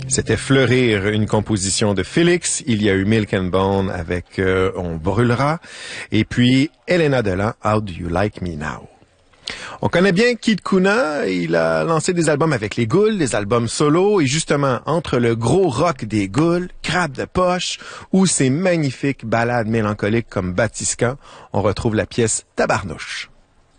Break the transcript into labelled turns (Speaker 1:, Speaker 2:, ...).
Speaker 1: C'était Fleurir, une composition de Félix. Il y a eu Milk and Bone avec On brûlera. Et puis Elena Delan, How Do You Like Me Now? On connaît bien Kid Kuna. Il a lancé des albums avec les Ghouls, des albums solo. Et justement, entre le gros rock des Ghouls, Crabe de poche, ou ces magnifiques ballades mélancoliques comme Batiscan, on retrouve la pièce Tabarnouche.